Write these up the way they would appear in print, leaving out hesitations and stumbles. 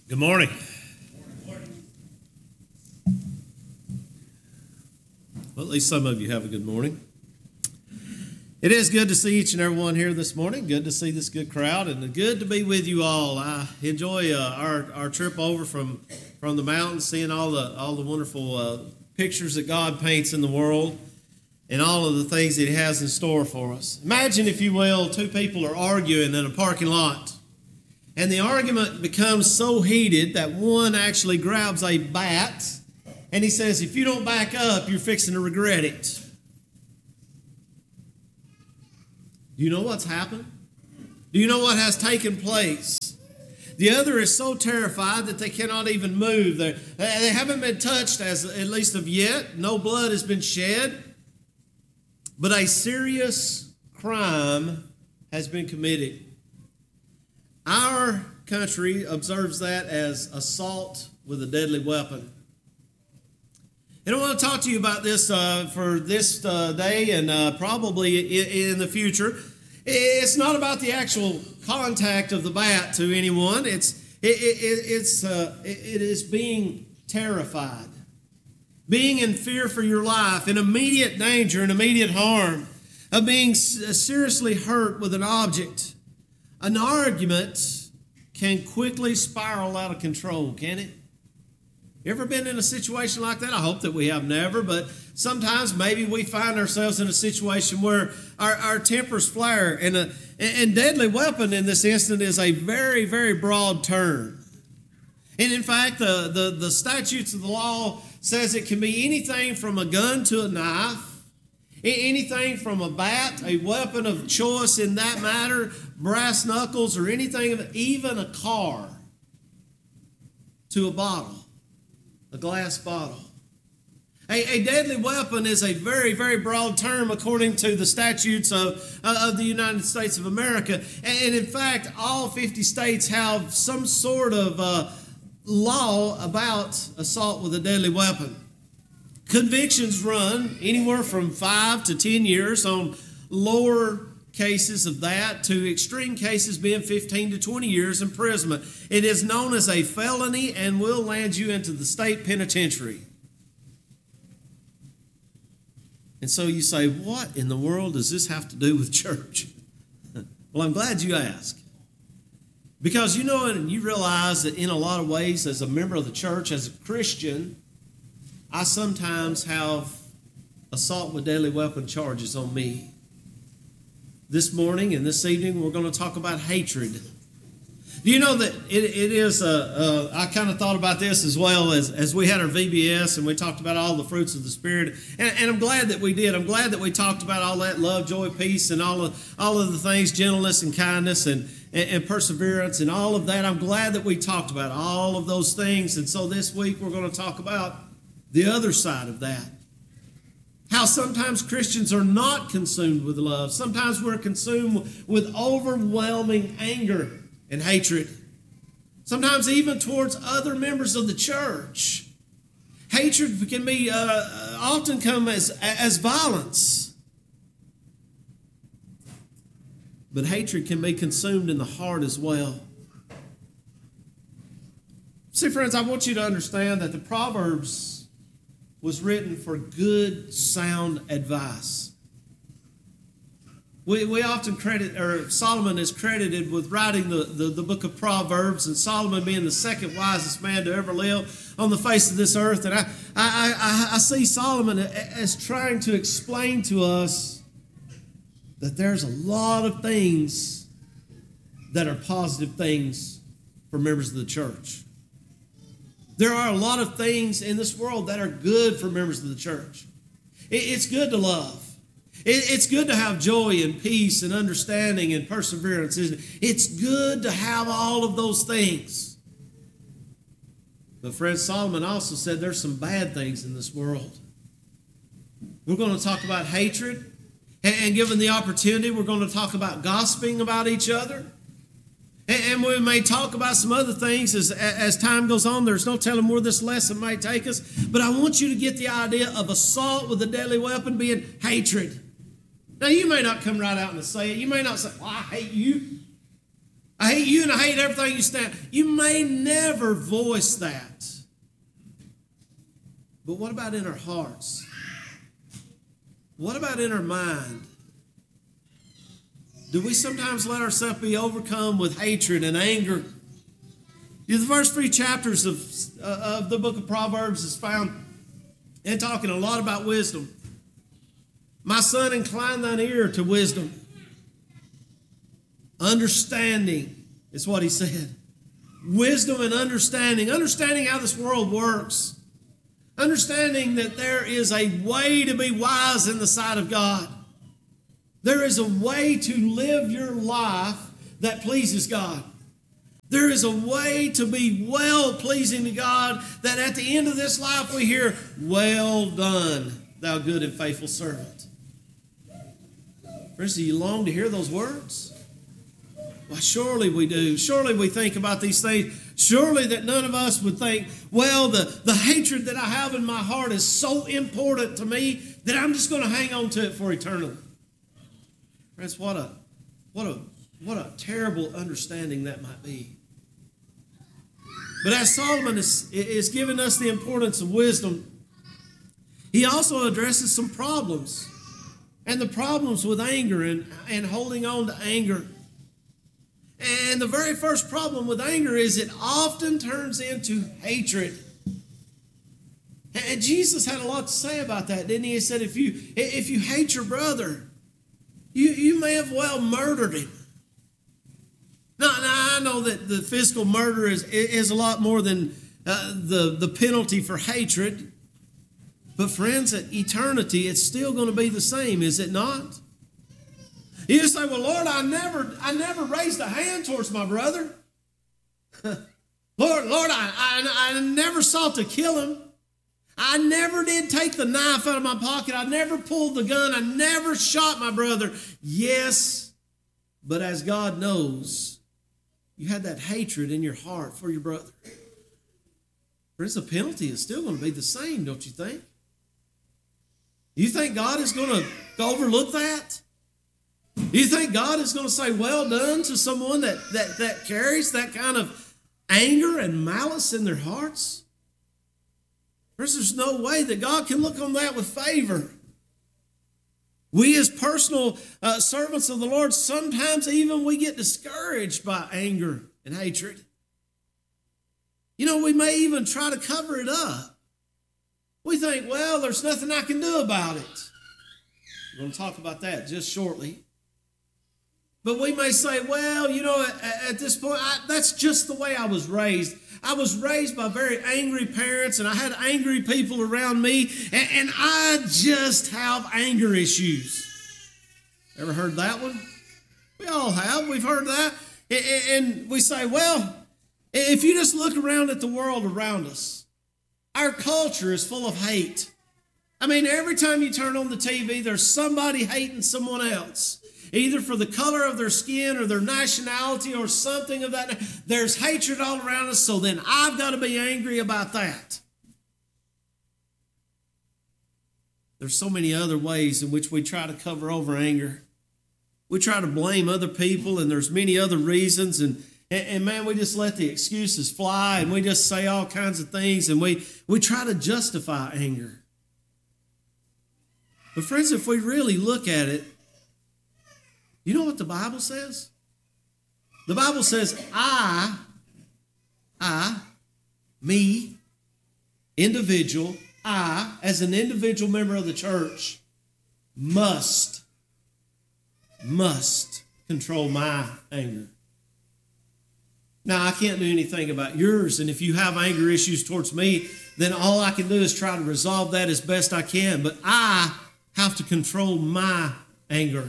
Good morning. Well, at least some of you have a good morning. It is good to see each and every one here this morning. Good to see this good crowd, and good to be with you all. I enjoy our trip over from the mountains, seeing all the wonderful pictures that God paints in the world, and all of the things that He has in store for us. Imagine, if you will, two people are arguing in a parking lot. And the argument becomes so heated that one actually grabs a bat and he says, "If you don't back up, you're fixing to regret it." Do you know what's happened? Do you know what has taken place? The other is so terrified that they cannot even move. They haven't been touched, as at least of yet. No blood has been shed. But a serious crime has been committed. Our country observes that as assault with a deadly weapon. And I want to talk to you about this for this day and probably in the future. It's not about the actual contact of the bat to anyone. It is being terrified, being in fear for your life, in immediate danger and immediate harm, of being seriously hurt with an object. An argument can quickly spiral out of control, can it? You ever been in a situation like that? I hope that we have never, but sometimes maybe we find ourselves in a situation where our tempers flare, and deadly weapon in this instant is a very, very broad term. And in fact, the statutes of the law says it can be anything from a gun to a knife, anything from a bat, a weapon of choice in that matter, brass knuckles, or anything, even a car, to a bottle, a glass bottle. A deadly weapon is a very, very broad term according to the statutes of the United States of America. And in fact, all 50 states have some sort of law about assault with a deadly weapon. Convictions run anywhere from 5 to 10 years on lower cases of that, to extreme cases being 15 to 20 years imprisonment. It is known as a felony and will land you into the state penitentiary. And so you say, what in the world does this have to do with church? Well, I'm glad you asked. Because you know and you realize that in a lot of ways, as a member of the church, as a Christian, I sometimes have assault with deadly weapon charges on me. This morning and this evening, we're going to talk about hatred. Do you know that it is, I kind of thought about this as well as we had our VBS and we talked about all the fruits of the Spirit. And I'm glad that we did. I'm glad that we talked about all that love, joy, peace, and all of the things, gentleness and kindness and perseverance and all of that. I'm glad that we talked about all of those things. And so this week, we're going to talk about the other side of that. How sometimes Christians are not consumed with love. Sometimes we're consumed with overwhelming anger and hatred. Sometimes even towards other members of the church. Hatred can be often come as violence. But hatred can be consumed in the heart as well. See, friends, I want you to understand that the Proverbs was written for good, sound advice. We often Solomon is credited with writing the book of Proverbs, and Solomon being the second wisest man to ever live on the face of this earth. And I see Solomon as trying to explain to us that there's a lot of things that are positive things for members of the church. There are a lot of things in this world that are good for members of the church. It's good to love. It's good to have joy and peace and understanding and perseverance, isn't it? It's good to have all of those things. But friend, Solomon also said there's some bad things in this world. We're going to talk about hatred, and given the opportunity, we're going to talk about gossiping about each other. And we may talk about some other things as time goes on. There's no telling where this lesson might take us. But I want you to get the idea of assault with a deadly weapon being hatred. Now, you may not come right out and say it. You may not say, well, I hate you. I hate you and I hate everything you stand. You may never voice that. But what about in our hearts? What about in our mind? Do we sometimes let ourselves be overcome with hatred and anger? The first 3 chapters of the book of Proverbs is found and talking a lot about wisdom. My son, incline thine ear to wisdom. Understanding is what he said. Wisdom and understanding. Understanding how this world works. Understanding that there is a way to be wise in the sight of God. There is a way to live your life that pleases God. There is a way to be well-pleasing to God that at the end of this life we hear, well done, thou good and faithful servant. Friends, do you long to hear those words? Well, surely we do. Surely we think about these things. Surely that none of us would think, well, the hatred that I have in my heart is so important to me that I'm just going to hang on to it for eternity. Friends, what a terrible understanding that might be. But as Solomon is giving us the importance of wisdom, he also addresses some problems. And the problems with anger and holding on to anger. And the very first problem with anger is it often turns into hatred. And Jesus had a lot to say about that, didn't he? He said, if you hate your brother, you may have well murdered him. Now I know that the physical murder is a lot more than the penalty for hatred. But friends, at eternity, it's still going to be the same, is it not? You say, well, Lord, I never raised a hand towards my brother. Lord, I never sought to kill him. I never did take the knife out of my pocket. I never pulled the gun. I never shot my brother. Yes, but as God knows, you had that hatred in your heart for your brother. Friends, the penalty is still going to be the same, don't you think? You think God is going to overlook that? You think God is going to say, well done to someone that carries that kind of anger and malice in their hearts? There's no way that God can look on that with favor. We as personal servants of the Lord, sometimes even we get discouraged by anger and hatred. You know, we may even try to cover it up. We think, well, there's nothing I can do about it. We're going to talk about that just shortly. But we may say, well, you know, at this point, that's just the way I was raised. I was raised by very angry parents, and I had angry people around me, and I just have anger issues. Ever heard that one? We all have. We've heard that. And we say, well, if you just look around at the world around us, our culture is full of hate. I mean, every time you turn on the TV, there's somebody hating someone else, either for the color of their skin or their nationality or something of that. There's hatred all around us, so then I've got to be angry about that. There's so many other ways in which we try to cover over anger. We try to blame other people, and there's many other reasons, and man, we just let the excuses fly, and we just say all kinds of things, and we try to justify anger. But friends, if we really look at it, you know what the Bible says? The Bible says, me, individual, I, as an individual member of the church, must control my anger. Now, I can't do anything about yours, and if you have anger issues towards me, then all I can do is try to resolve that as best I can. But I have to control my anger.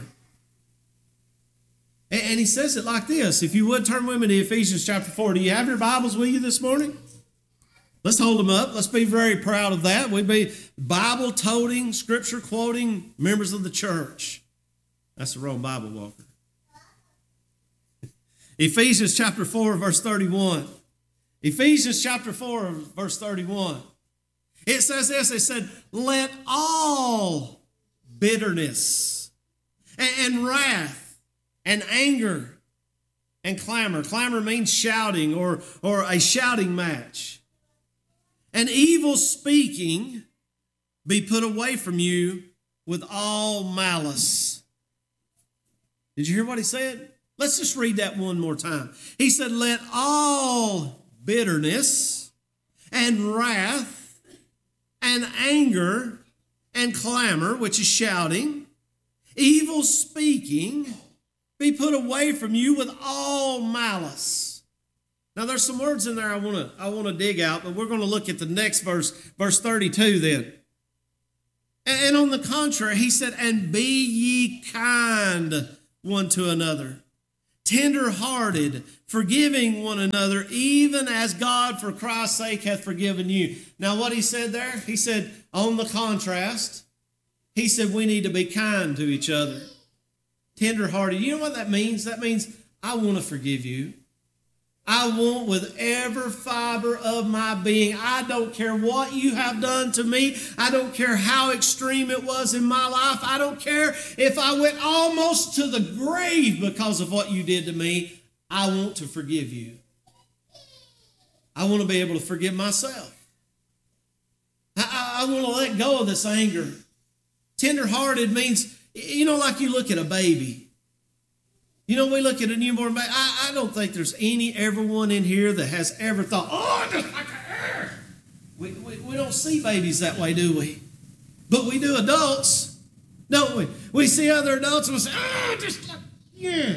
And he says it like this. If you would turn with me to Ephesians chapter 4. Do you have your Bibles with you this morning? Let's hold them up. Let's be very proud of that. We'd be Bible-toting, Scripture-quoting members of the church. That's the wrong Bible walker. Ephesians chapter 4, verse 31. Ephesians chapter 4, verse 31. It says this. It said, let all bitterness and wrath and anger and clamor. Clamor means shouting or a shouting match. And evil speaking be put away from you with all malice. Did you hear what he said? Let's just read that one more time. He said, let all bitterness and wrath and anger and clamor, which is shouting, evil speaking, be put away from you with all malice. Now there's some words in there I want to dig out, but we're going to look at the next verse 32 then. And on the contrary, he said, and be ye kind one to another, tender-hearted, forgiving one another, even as God for Christ's sake hath forgiven you. Now what he said there, he said on the contrast, he said we need to be kind to each other. Tender-hearted. You know what that means? That means I want to forgive you. I want with every fiber of my being. I don't care what you have done to me. I don't care how extreme it was in my life. I don't care if I went almost to the grave because of what you did to me. I want to forgive you. I want to be able to forgive myself. I want to let go of this anger. Tender-hearted means, like you look at a baby. We look at a newborn baby. I don't think there's everyone in here that has ever thought, oh, just like a we don't see babies that way, do we? But we do adults, don't we? We see other adults and we say, oh, just like, yeah.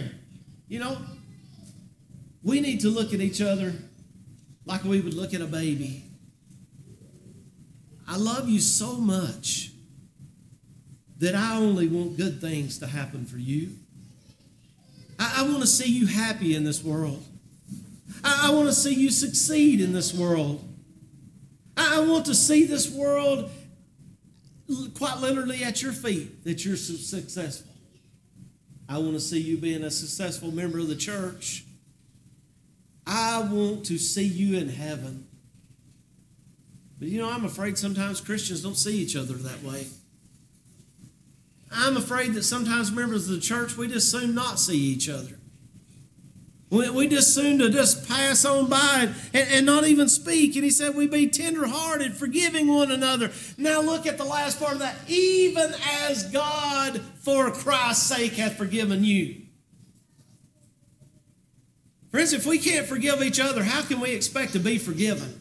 We need to look at each other like we would look at a baby. I love you so much that I only want good things to happen for you. I want to see you happy in this world. I want to see you succeed in this world. I want to see this world quite literally at your feet, that you're successful. I want to see you being a successful member of the church. I want to see you in heaven. But I'm afraid sometimes Christians don't see each other that way. I'm afraid that sometimes members of the church, we just soon not see each other. We just soon to just pass on by and not even speak. And he said we be tender-hearted, forgiving one another. Now look at the last part of that. Even as God for Christ's sake hath forgiven you. Friends, if we can't forgive each other, how can we expect to be forgiven?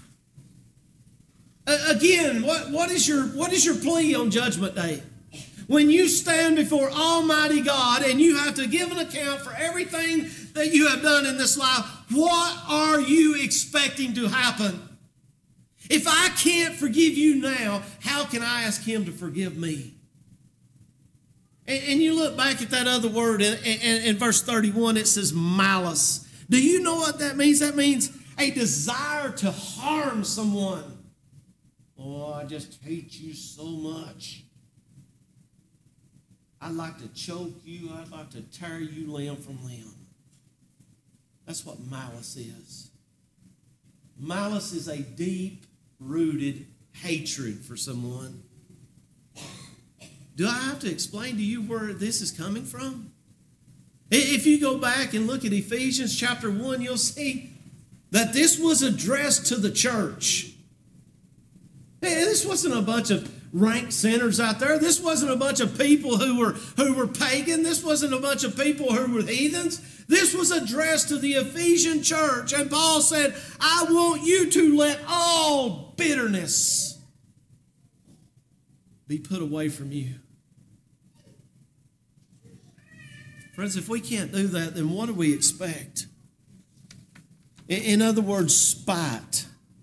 Again, what is your plea on Judgment Day? When you stand before Almighty God and you have to give an account for everything that you have done in this life, what are you expecting to happen? If I can't forgive you now, how can I ask Him to forgive me? And you look back at that other word in verse 31, it says malice. Do you know what that means? That means a desire to harm someone. Oh, I just hate you so much. I'd like to choke you. I'd like to tear you limb from limb. That's what malice is. Malice is a deep-rooted hatred for someone. Do I have to explain to you where this is coming from? If you go back and look at Ephesians chapter 1, you'll see that this was addressed to the church. This wasn't a bunch of rank sinners out there. This wasn't a bunch of people who were pagan. This wasn't a bunch of people who were heathens. This was addressed to the Ephesian church. And Paul said, I want you to let all bitterness be put away from you. Friends, if we can't do that, then what do we expect? In other words, spite.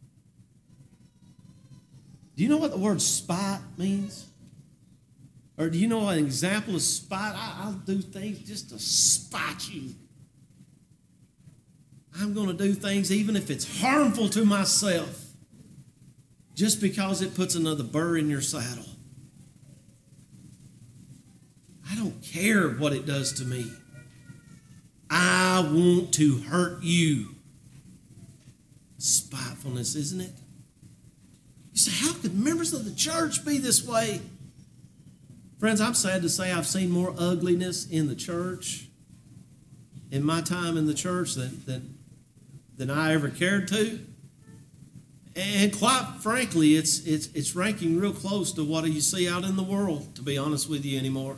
Do you know what the word spite means? Or do you know an example of spite? I'll do things just to spite you. I'm going to do things even if it's harmful to myself, just because it puts another burr in your saddle. I don't care what it does to me. I want to hurt you. Spitefulness, isn't it? You say, how could members of the church be this way? Friends, I'm sad to say I've seen more ugliness in the church in my time in the church than I ever cared to. And quite frankly, it's ranking real close to what you see out in the world, to be honest with you anymore.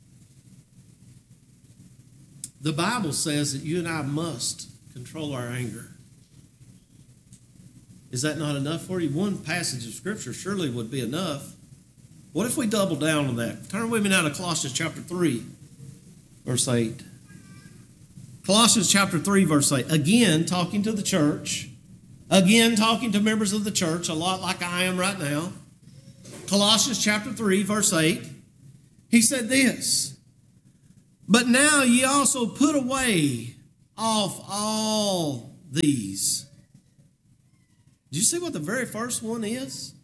The Bible says that you and I must control our anger. Is that not enough for you? One passage of Scripture surely would be enough. What if we double down on that? Turn with me now to Colossians chapter 3, verse 8. Colossians chapter 3, verse 8. Again, talking to the church. Again, talking to members of the church, a lot like I am right now. Colossians chapter 3, verse 8. He said this, but now ye also put away off all these. Do you see what the very first one is?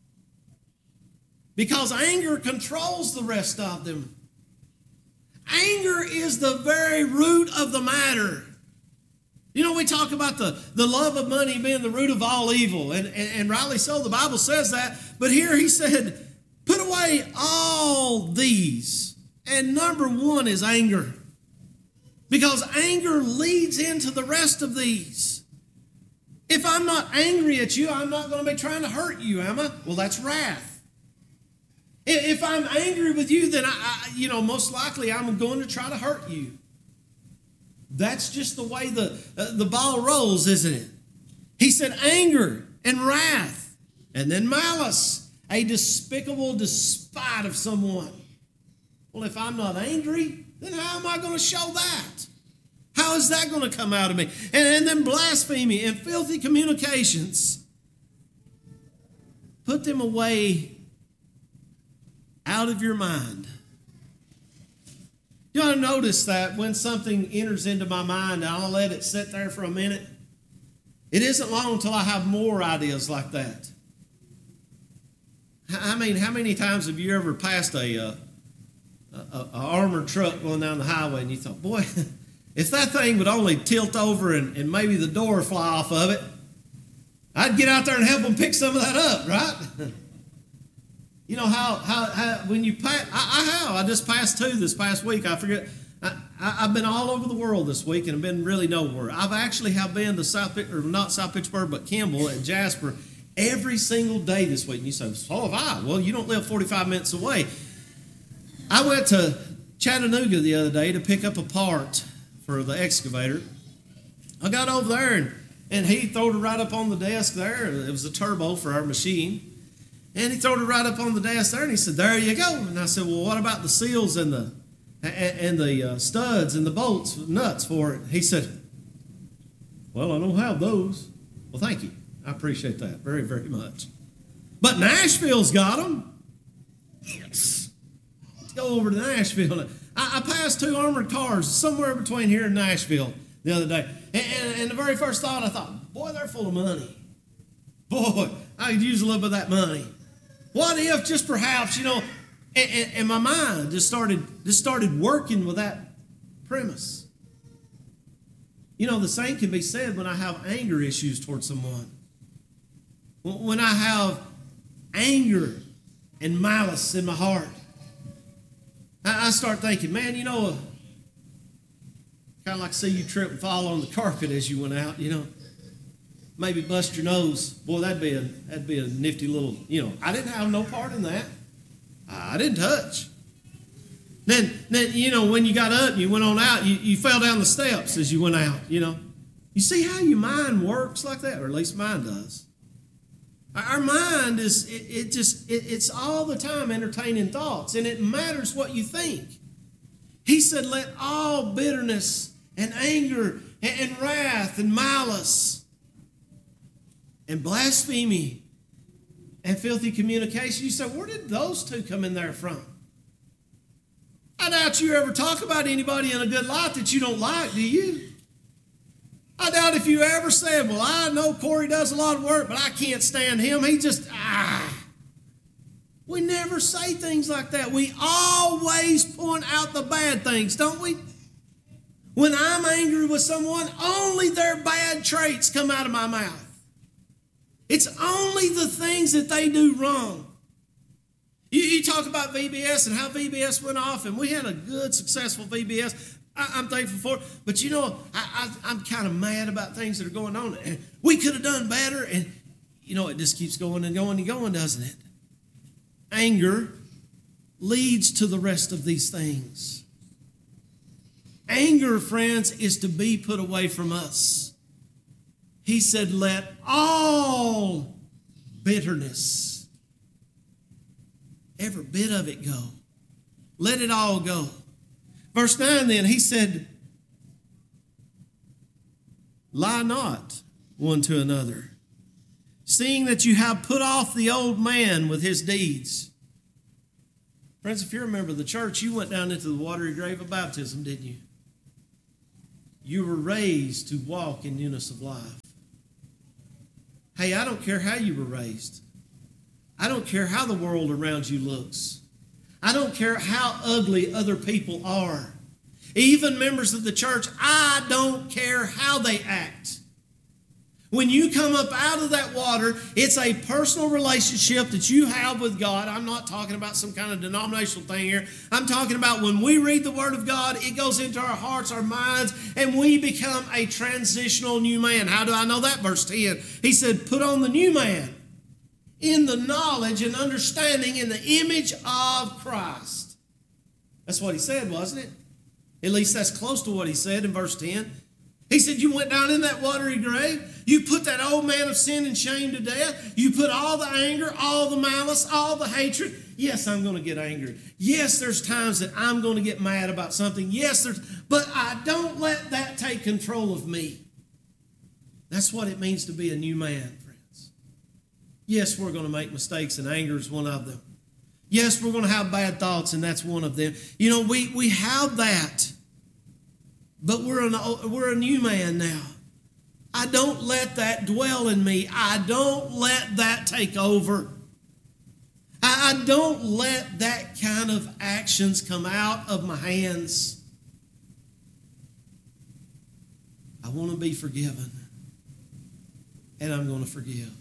Because anger controls the rest of them. Anger is the very root of the matter. You know, we talk about the love of money being the root of all evil, and rightly so, the Bible says that. But here he said, put away all these. And number one is anger. Because anger leads into the rest of these. If I'm not angry at you, I'm not going to be trying to hurt you, am I? Well, that's wrath. If I'm angry with you, then most likely I'm going to try to hurt you. That's just the way the ball rolls, isn't it? He said anger and wrath, and then malice, a despicable despite of someone. Well, if I'm not angry, then how am I going to show that? How is that going to come out of me? And then blasphemy and filthy communications. Put them away out of your mind. You ought to notice that when something enters into my mind, I'll let it sit there for a minute. It isn't long until I have more ideas like that. I mean, how many times have you ever passed a armored truck going down the highway and you thought, boy, if that thing would only tilt over and maybe the door fly off of it, I'd get out there and help them pick some of that up, right? You know how when you pass, I just passed two this past week. I forget. I've been all over the world this week and I've been really nowhere. I've actually been to not South Pittsburgh, but Kimball and Jasper every single day this week. And you say, so have I. Well, you don't live 45 minutes away. I went to Chattanooga the other day to pick up a part for the excavator. I got over there and he threw it right up on the desk there. It was a turbo for our machine. And he threw it right up on the desk there, and he said, there you go. And I said, well, what about the seals and the studs and the bolts, nuts for it? He said, well, I don't have those. Well, thank you. I appreciate that very, very much. But Nashville's got them. Yes. Let's go over to Nashville. I passed two armored cars somewhere between here and Nashville the other day. And the very first thought, I thought, boy, they're full of money. Boy, I could use a little bit of that money. What if just perhaps, and my mind just started working with that premise. The same can be said when I have anger issues towards someone. When I have anger and malice in my heart, I start thinking, man, kind of like see you trip and fall on the carpet as you went out, Maybe bust your nose. Boy, that'd be a nifty little, I didn't have no part in that. I didn't touch. Then when you got up and you went on out, you fell down the steps as you went out, You see how your mind works like that, or at least mine does. Our mind it's all the time entertaining thoughts, and it matters what you think. He said, let all bitterness and anger and wrath and malice and blasphemy and filthy communication. You say, where did those two come in there from? I doubt you ever talk about anybody in a good light that you don't like, do you? I doubt if you ever said, well, I know Corey does a lot of work, but I can't stand him. He just, We never say things like that. We always point out the bad things, don't we? When I'm angry with someone, only their bad traits come out of my mouth. It's only the things that they do wrong. You talk about VBS and how VBS went off, and we had a good, successful VBS. I'm thankful for it. But I'm kind of mad about things that are going on. And we could have done better. And, it just keeps going and going and going, doesn't it? Anger leads to the rest of these things. Anger, friends, is to be put away from us. He said, let all bitterness, every bit of it go. Let it all go. Verse 9 then, he said, lie not one to another, seeing that you have put off the old man with his deeds. Friends, if you're a member of the church, you went down into the watery grave of baptism, didn't you? You were raised to walk in newness of life. Hey, I don't care how you were raised. I don't care how the world around you looks. I don't care how ugly other people are. Even members of the church, I don't care how they act. When you come up out of that water, it's a personal relationship that you have with God. I'm not talking about some kind of denominational thing here. I'm talking about when we read the Word of God, it goes into our hearts, our minds, and we become a transitional new man. How do I know that? Verse 10. He said, put on the new man in the knowledge and understanding in the image of Christ. That's what he said, wasn't it? At least that's close to what he said in verse 10. He said, you went down in that watery grave. You put that old man of sin and shame to death. You put all the anger, all the malice, all the hatred. Yes, I'm going to get angry. Yes, there's times that I'm going to get mad about something. But I don't let that take control of me. That's what it means to be a new man, friends. Yes, we're going to make mistakes, and anger is one of them. Yes, we're going to have bad thoughts, and that's one of them. We have that. But we're a new man now. I don't let that dwell in me. I don't let that take over. I don't let that kind of actions come out of my hands. I want to be forgiven. And I'm going to forgive.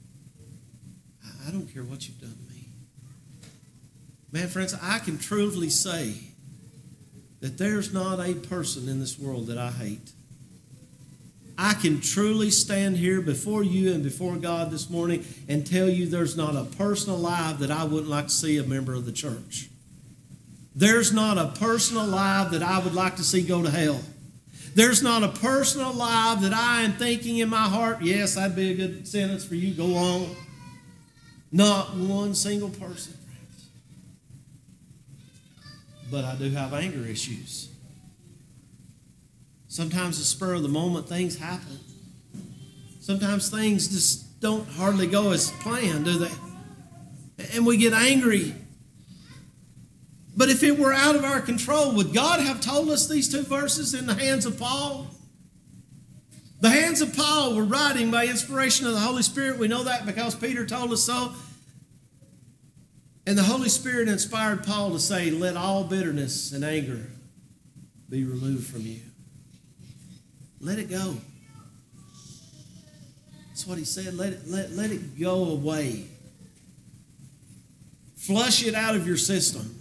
I don't care what you've done to me. Man, friends, I can truly say that there's not a person in this world that I hate. I can truly stand here before you and before God this morning and tell you there's not a person alive that I wouldn't like to see a member of the church. There's not a person alive that I would like to see go to hell. There's not a person alive that I am thinking in my heart, yes, that'd be a good sentence for you, go on. Not one single person. But I do have anger issues. Sometimes the spur of the moment things happen. Sometimes things just don't hardly go as planned, do they? And we get angry. But if it were out of our control, would God have told us these two verses in the hands of Paul? The hands of Paul were writing by inspiration of the Holy Spirit. We know that because Peter told us so. And the Holy Spirit inspired Paul to say, let all bitterness and anger be removed from you. Let it go. That's what he said. Let it go away. Flush it out of your system.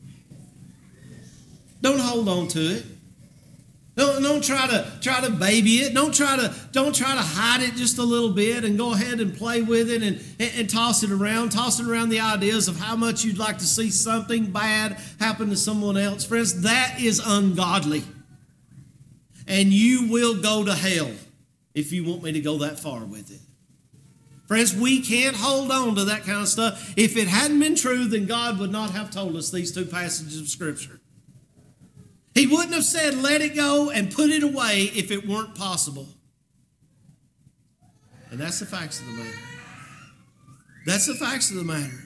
Don't hold on to it. Don't try to baby it. Don't try to hide it just a little bit and go ahead and play with it and toss it around the ideas of how much you'd like to see something bad happen to someone else. Friends, that is ungodly. And you will go to hell if you want me to go that far with it. Friends, we can't hold on to that kind of stuff. If it hadn't been true, then God would not have told us these two passages of Scripture. He wouldn't have said, let it go and put it away if it weren't possible. And that's the facts of the matter. That's the facts of the matter.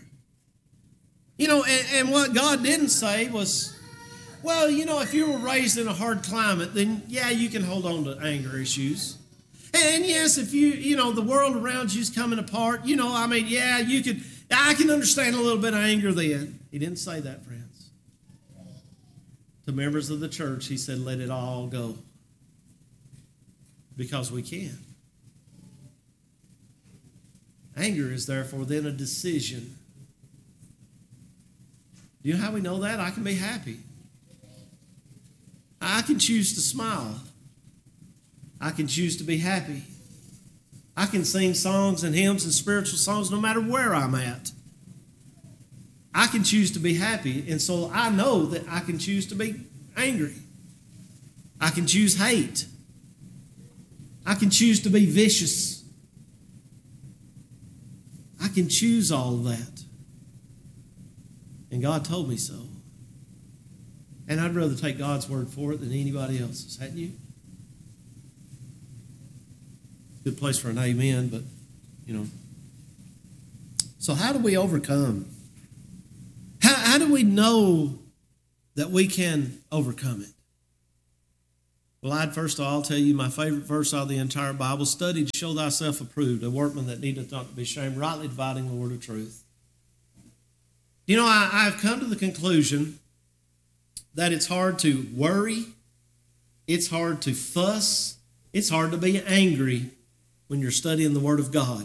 And what God didn't say was, well, if you were raised in a hard climate, then yeah, you can hold on to anger issues. And yes, if the world around you is coming apart, yeah, I can understand a little bit of anger then. He didn't say that, friends. To members of the church, he said, let it all go. Because we can. Anger is therefore then a decision. Do you know how we know that? I can be happy. I can choose to smile. I can choose to be happy. I can sing songs and hymns and spiritual songs no matter where I'm at. I can choose to be happy, and so I know that I can choose to be angry. I can choose hate. I can choose to be vicious. I can choose all of that. And God told me so. And I'd rather take God's word for it than anybody else's, hadn't you? Good place for an amen, but, So how do we overcome? How do we know that we can overcome it? Well, first of all, I'll tell you my favorite verse out of the entire Bible. Study to show thyself approved, a workman that needeth not to be ashamed, rightly dividing the word of truth. I've come to the conclusion that it's hard to worry, it's hard to fuss, it's hard to be angry when you're studying the Word of God.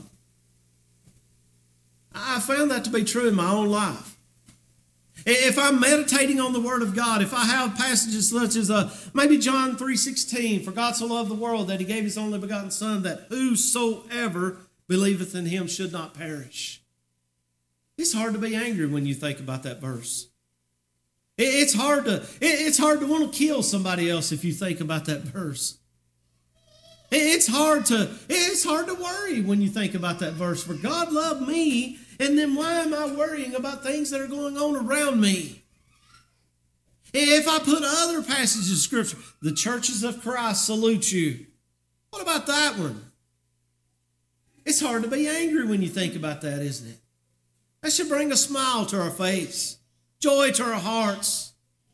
I found that to be true in my own life. If I'm meditating on the Word of God, if I have passages such as maybe John 3:16, for God so loved the world that he gave his only begotten Son, that whosoever believeth in him should not perish. It's hard to be angry when you think about that verse. It's hard to want to kill somebody else if you think about that verse. It's hard to worry when you think about that verse. For God loved me, and then why am I worrying about things that are going on around me? If I put other passages of Scripture, the churches of Christ salute you. What about that one? It's hard to be angry when you think about that, isn't it? That should bring a smile to our face, joy to our hearts.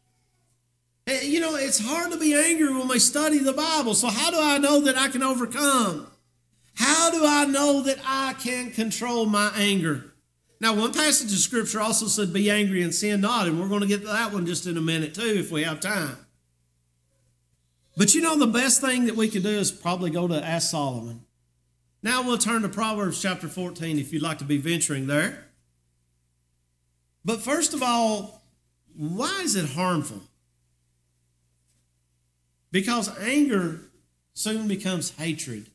It's hard to be angry when we study the Bible. So how do I know that I can overcome? How do I know that I can control my anger? Now, one passage of Scripture also said, be angry and sin not, and we're going to get to that one just in a minute too if we have time. But the best thing that we could do is probably go to Ask Solomon. Now we'll turn to Proverbs chapter 14 if you'd like to be venturing there. But first of all, why is it harmful? Because anger soon becomes hatred.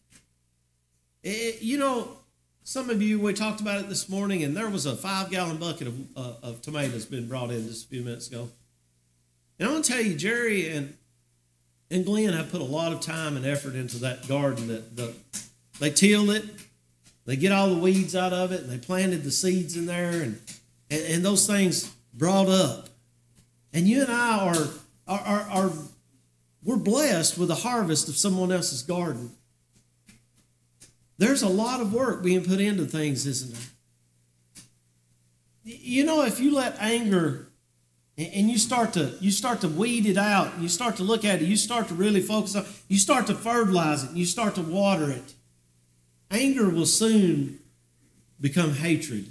Some of you, we talked about it this morning, and there was a 5-gallon bucket of tomatoes been brought in just a few minutes ago. And I'm going to tell you, Jerry and Glenn have put a lot of time and effort into that garden. They tilled it, they get all the weeds out of it, and they planted the seeds in there, and those things brought up. And you and I we're blessed with a harvest of someone else's garden. There's a lot of work being put into things, isn't there? If you let anger and you start to weed it out, and you start to look at it, you start to really focus on, you start to fertilize it, and you start to water it, anger will soon become hatred.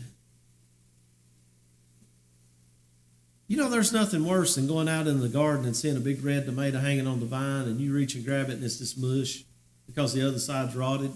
There's nothing worse than going out in the garden and seeing a big red tomato hanging on the vine, and you reach and grab it and it's just mush because the other side's rotted.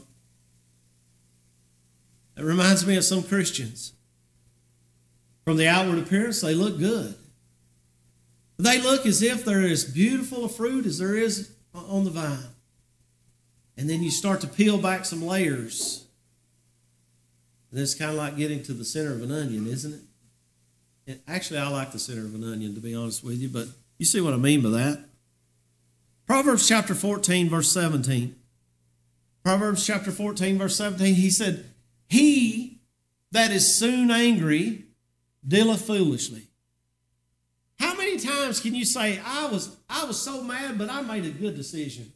It reminds me of some Christians. From the outward appearance, they look good. They look as if they're as beautiful a fruit as there is on the vine. And then you start to peel back some layers. And it's kind of like getting to the center of an onion, isn't it? And actually, I like the center of an onion, to be honest with you, but you see what I mean by that. Proverbs chapter 14, verse 17. Proverbs chapter 14, verse 17, he said, he that is soon angry dealeth foolishly. How many times can you say, I was so mad, but I made a good decision?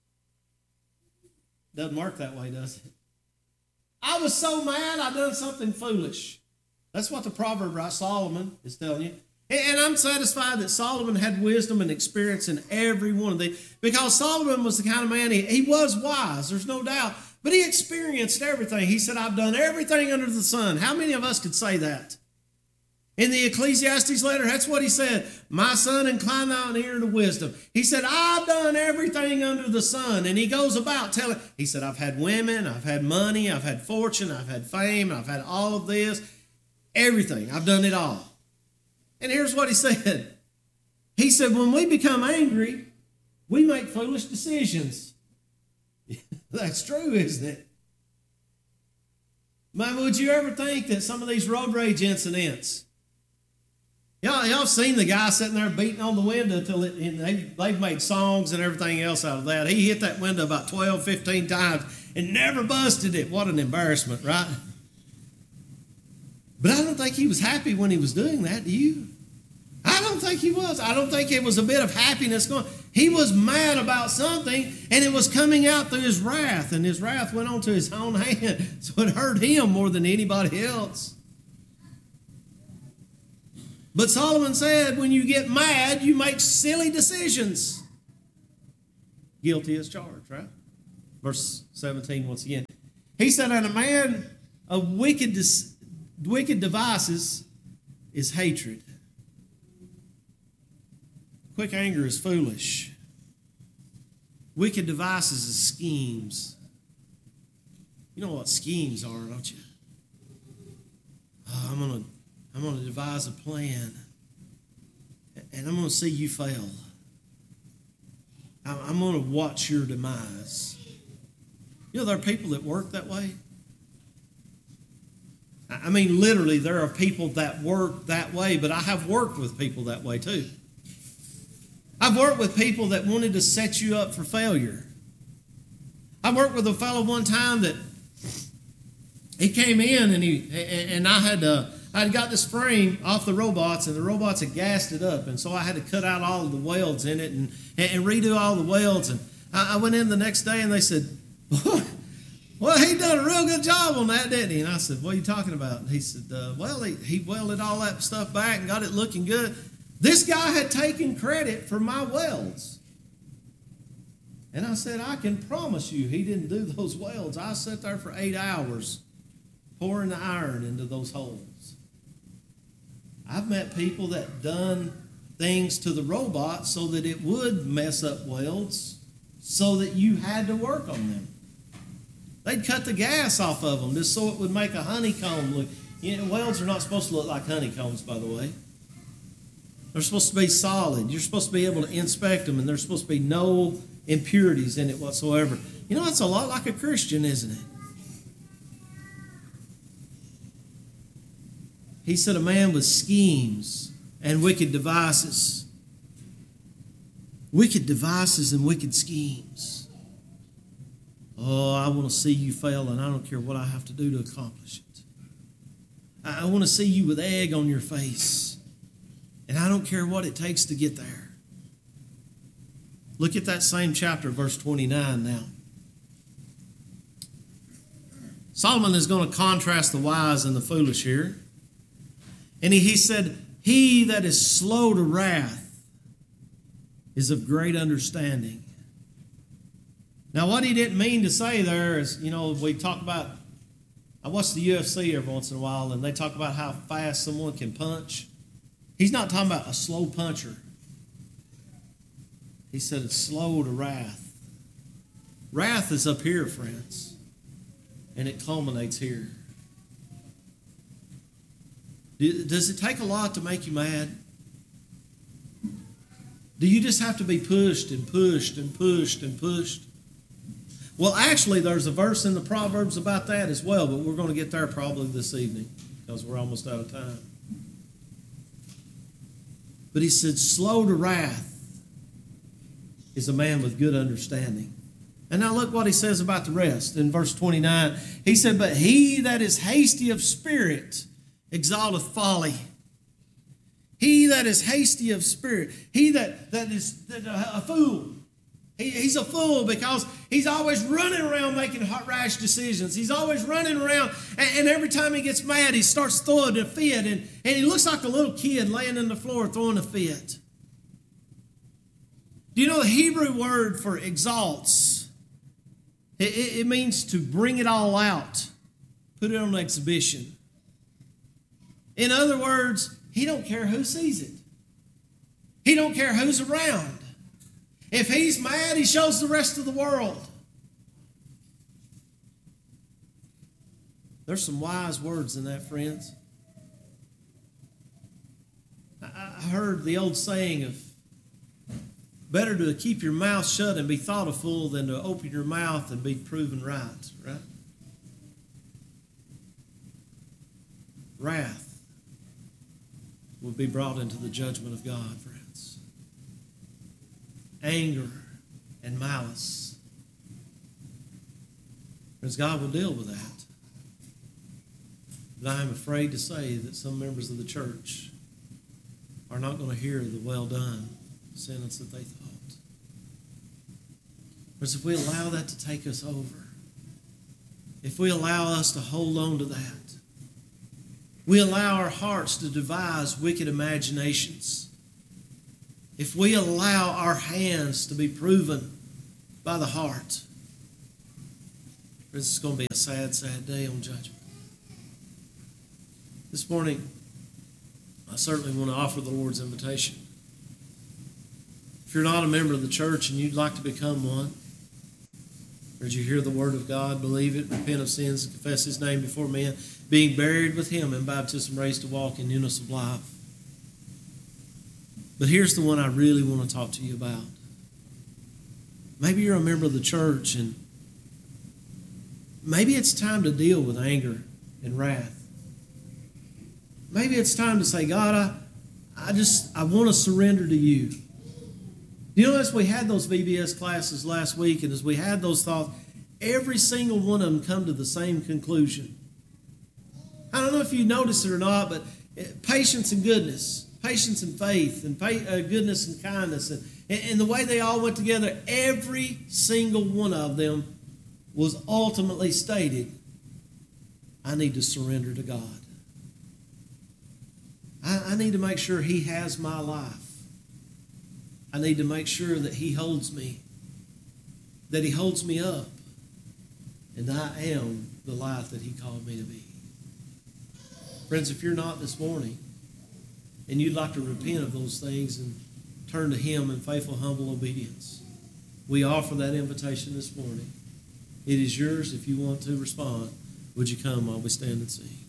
Doesn't work that way, does it? I was so mad, I done something foolish. That's what the proverb, right, Solomon is telling you. And I'm satisfied that Solomon had wisdom and experience in every one of these, because Solomon was the kind of man, he was wise, there's no doubt, but he experienced everything. He said, I've done everything under the sun. How many of us could say that? In the Ecclesiastes letter, that's what he said. My son, incline thine ear to wisdom. He said, I've done everything under the sun. And he goes about telling, he said, I've had women, I've had money, I've had fortune, I've had fame, I've had all of this. Everything. I've done it all. And here's what he said. He said, when we become angry, We make foolish decisions. That's true, isn't it? Man, would you ever think that some of these road rage incidents, y'all seen the guy sitting there beating on the window till they've made songs and everything else out of that. He hit that window about 12, 15 times and never busted it. What an embarrassment, right? But I don't think he was happy when he was doing that, do you? I don't think he was. I don't think it was a bit of happiness going. He was mad about something, and it was coming out through his wrath, and his wrath went onto his own hand, so it hurt him more than anybody else. But Solomon said, when you get mad, you make silly decisions. Guilty as charged, right? Verse 17 once again. He said, and a man of wicked devices is hatred. Quick anger is foolish. Wicked devices is schemes. You know what schemes are, don't you? Oh, I'm gonna devise a plan, and I'm gonna see you fail. I'm gonna watch your demise. You know, there are people that work that way. I mean, literally, there are people that work that way, but I have worked with people that way too. I've worked with people that wanted to set you up for failure. I worked with a fellow one time that he came in and I had got this frame off the robots, and the robots had gassed it up, and so I had to cut out all of the welds in it and redo all the welds. And I went in the next day and they said, well, he done a real good job on that, didn't he? And I said, what are you talking about? And he said, well, he welded all that stuff back and got it looking good. This guy had taken credit for my welds. And I said, I can promise you he didn't do those welds. I sat there for 8 hours pouring the iron into those holes. I've met people that done things to the robot so that it would mess up welds so that you had to work on them. They'd cut the gas off of them just so it would make a honeycomb look. You know, welds are not supposed to look like honeycombs, by the way. They're supposed to be solid. You're supposed to be able to inspect them, and there's supposed to be no impurities in it whatsoever. You know, that's a lot like a Christian, isn't it? He said a man with schemes and wicked devices. Wicked devices and wicked schemes. Oh, I want to see you fail, and I don't care what I have to do to accomplish it. I want to see you with egg on your face. And I don't care what it takes to get there. Look at that same chapter, verse 29 now. Solomon is going to contrast the wise and the foolish here. And he said, he that is slow to wrath is of great understanding. Now, what he didn't mean to say there is, you know, we talk about, I watch the UFC every once in a while, and they talk about how fast someone can punch. He's not talking about a slow puncher. He said it's slow to wrath. Wrath is up here, friends, and it culminates here. Does it take a lot to make you mad? Do you just have to be pushed and pushed and pushed and pushed? Well, actually, there's a verse in the Proverbs about that as well, but we're going to get there probably this evening because we're almost out of time. But he said, slow to wrath is a man with good understanding. And now look what he says about the rest in verse 29. He said, but he that is hasty of spirit exalteth folly. He that is hasty of spirit, he that is a fool. He's a fool because he's always running around making rash decisions. He's always running around, and every time he gets mad, he starts throwing a fit, and he looks like a little kid laying on the floor throwing a fit. Do you know the Hebrew word for exalts? It means to bring it all out, put it on exhibition. In other words, he don't care who sees it. He don't care who's around. If he's mad, he shows the rest of the world. There's some wise words in that, friends. I heard the old saying of better to keep your mouth shut and be thought a fool than to open your mouth and be proven right, right? Wrath will be brought into the judgment of God, friends. Anger and malice. Friends, God will deal with that. But I am afraid to say that some members of the church are not going to hear the well done sentence that they thought. Because if we allow that to take us over, if we allow us to hold on to that, we allow our hearts to devise wicked imaginations, if we allow our hands to be proven by the heart, this is going to be a sad, sad day on judgment. This morning, I certainly want to offer the Lord's invitation. If you're not a member of the church and you'd like to become one, or did you hear the word of God, believe it, repent of sins, and confess His name before men, being buried with Him in baptism, raised to walk in newness of life. But here's the one I really want to talk to you about. Maybe you're a member of the church and maybe it's time to deal with anger and wrath. Maybe it's time to say, God, I want to surrender to you. You know, as we had those VBS classes last week and as we had those thoughts, every single one of them come to the same conclusion. I don't know if you noticed it or not, but patience and goodness, patience and faith, and goodness and kindness, and the way they all went together, every single one of them was ultimately stated, I need to surrender to God. I need to make sure He has my life. I need to make sure that He holds me, that He holds me up, and I am the life that He called me to be. Friends, if you're not this morning, and you'd like to repent of those things and turn to Him in faithful, humble obedience, we offer that invitation this morning. It is yours if you want to respond. Would you come while we stand and sing?